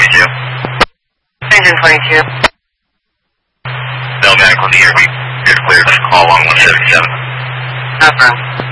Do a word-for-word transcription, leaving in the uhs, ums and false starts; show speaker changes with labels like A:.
A: twenty-two.
B: Engine twenty-two.
A: Bell back on the air. We good clear. Call on one seventy-seven.
B: Affirm.